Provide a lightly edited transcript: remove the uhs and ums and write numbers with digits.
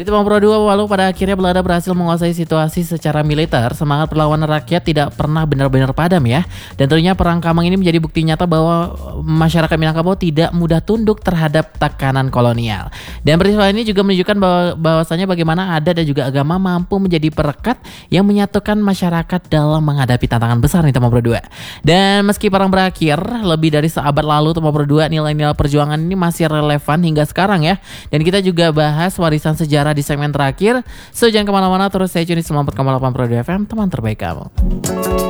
Jadi Teman Pro 2 walau pada akhirnya Belanda berhasil menguasai situasi secara militer, semangat perlawanan rakyat tidak pernah benar-benar padam ya. Dan tentunya perang Kamang ini menjadi bukti nyata bahwa masyarakat Minangkabau tidak mudah tunduk terhadap tekanan kolonial. Dan peristiwa ini juga menunjukkan bahwasanya bagaimana adat dan juga agama mampu menjadi perekat yang menyatukan masyarakat dalam menghadapi tantangan besar nih Teman Pro 2. Dan meski perang berakhir lebih dari seabad lalu, Teman Pro 2, nilai-nilai perjuangan ini masih relevan hingga sekarang ya. Dan kita juga bahas warisan sejarah di segmen terakhir. So jangan kemana-mana, terus stay tune di 94,8 Pro 2 FM, teman terbaik kamu.